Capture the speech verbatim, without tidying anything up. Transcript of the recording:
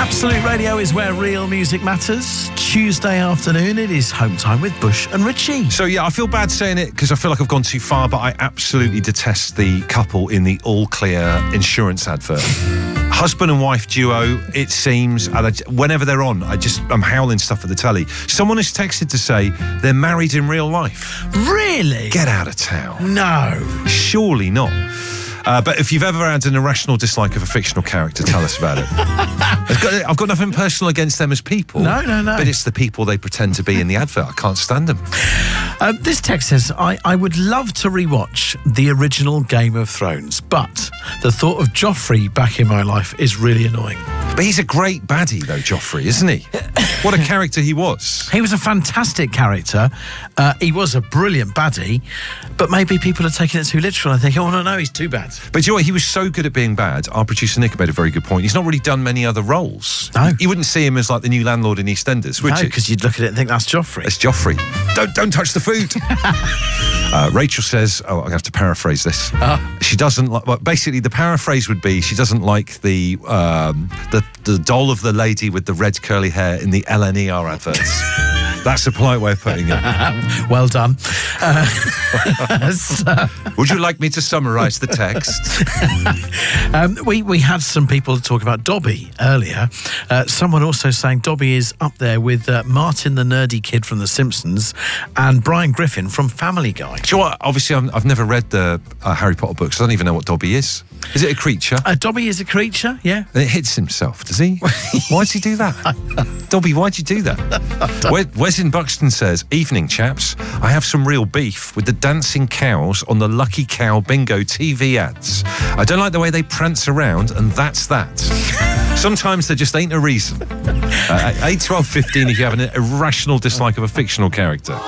Absolute Radio is where real music matters. Tuesday afternoon, it is home time with Bush and Richie. So, yeah, I feel bad saying it because I feel like I've gone too far, but I absolutely detest the couple in the All Clear insurance advert. Husband and wife duo, it seems, and I, whenever they're on, I just, I'm howling stuff at the telly. Someone has texted to say they're married in real life. Really? Get out of town. No. Surely not. Uh, but if you've ever had an irrational dislike of a fictional character, tell us about it. I've got, I've got nothing personal against them as people. No, no, no. But it's the people they pretend to be in the advert. I can't stand them. Um, this text says, I, I would love to rewatch the original Game of Thrones, but the thought of Joffrey back in my life is really annoying. But he's a great baddie, though, Joffrey, isn't he? What a character he was. He was a fantastic character. Uh, he was a brilliant baddie, but maybe people are taking it too literal. I think, oh, no, no, he's too bad. But you know what? He was so good at being bad. Our producer Nick made a very good point. He's not really done many other roles. No. You wouldn't see him as like the new landlord in EastEnders, would no, you? because you'd look at it and think that's Joffrey. It's Joffrey. Don't don't touch the food. uh, Rachel says, oh, I'm going to have to paraphrase this. Oh. She doesn't like, well, basically the paraphrase would be she doesn't like the, um, the, the doll of the lady with the red curly hair in the L N E R adverts. That's a polite way of putting it. Well done. Uh, so, Would you like me to summarise the text? um, we, we had some people talk about Dobby earlier. Uh, someone also saying Dobby is up there with uh, Martin the nerdy kid from The Simpsons and Brian Griffin from Family Guy. Do you know what? Obviously, I'm, I've never read the uh, Harry Potter books. I don't even know what Dobby is. Is it a creature? Uh, Dobby is a creature, yeah. And it hits himself, does he? Why does he do that? Dobby, why'd you do that? Wes, Wes in Buxton says, evening, chaps. I have some real beef with the dancing cows on the Lucky Cow Bingo T V ads. I don't like the way they prance around, and that's that. Sometimes there just ain't a reason. Uh, eight, twelve, fifteen if you have an irrational dislike of a fictional character.